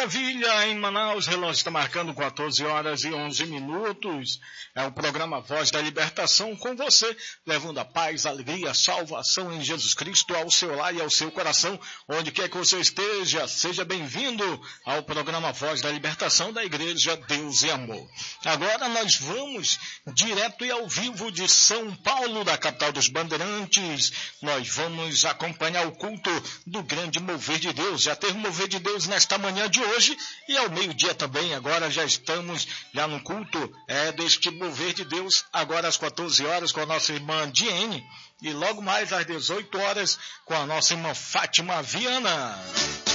maravilha, em Manaus, o relógio está marcando 14 horas e 11 minutos. É o programa Voz da Libertação com você, levando a paz, a alegria, a salvação em Jesus Cristo ao seu lar e ao seu coração, onde quer que você esteja. Seja bem-vindo ao programa Voz da Libertação da Igreja Deus e Amor. Agora nós vamos direto e ao vivo de São Paulo, da capital dos Bandeirantes. Nós vamos acompanhar o culto do grande mover de Deus. Já teve mover de Deus nesta manhã de hoje e ao meio-dia também. Agora já estamos já no culto deste mover de Deus, agora às 14 horas com a nossa irmã Diene e logo mais às 18 horas com a nossa irmã Fátima Viana.